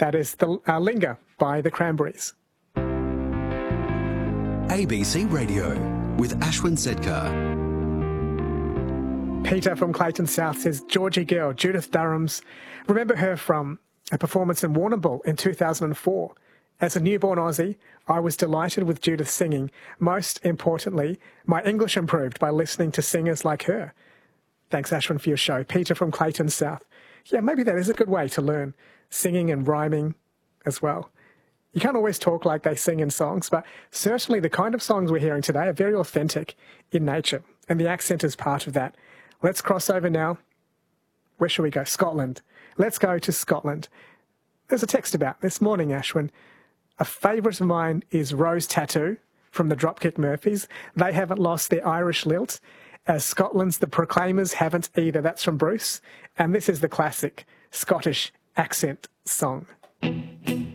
That is the Linger by the Cranberries. ABC Radio with Ashwin Sedkar. Peter from Clayton South says, Georgie Girl, Judith Durham's. Remember her from a performance in Warrnambool in 2004. As a newborn Aussie, I was delighted with Judith singing. Most importantly, my English improved by listening to singers like her. Thanks, Ashwin, for your show. Peter from Clayton South. Yeah, maybe that is a good way to learn singing and rhyming as well. You can't always talk like they sing in songs, but certainly the kind of songs we're hearing today are very authentic in nature, and the accent is part of that. Let's cross over now. Where shall we go? Scotland. Let's go to Scotland. There's a text about this morning, Ashwin. A favourite of mine is Rose Tattoo from the Dropkick Murphys. They haven't lost their Irish lilt, as Scotland's The Proclaimers haven't either. That's from Bruce. And this is the classic Scottish accent song.